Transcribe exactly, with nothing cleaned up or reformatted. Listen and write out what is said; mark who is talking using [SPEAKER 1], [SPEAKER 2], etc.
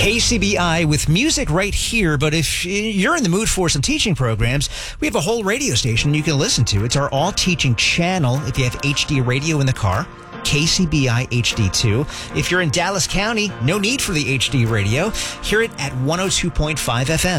[SPEAKER 1] K C B I with music right here, but if you're in the mood for some teaching programs, we have a whole radio station you can listen to. It's our all-teaching channel if you have H D radio in the car. K C B I H D two. If you're in Dallas County, no need for the H D radio. Hear it at one oh two point five F M.